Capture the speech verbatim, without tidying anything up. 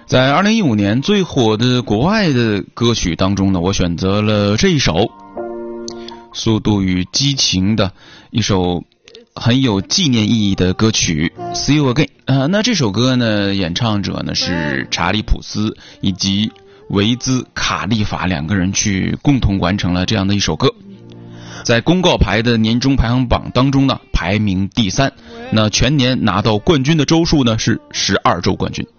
在二零一五年最火的国外的歌曲当中呢，我选择了这一首《速度与激情》的一首很有纪念意义的歌曲 See You Again。呃，那这首歌呢，演唱者呢是查理普斯以及维兹卡利法两个人去共同完成了这样的一首歌，在公告牌的年终排行榜当中呢排名第三，那全年拿到冠军的周数呢是十二周冠军。